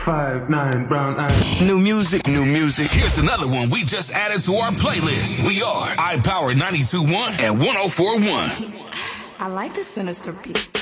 5'9" brown eyes. New music, new music. Here's another one we just added to our playlist. We are iPower 92.1 and 104.1. I like the sinister beat.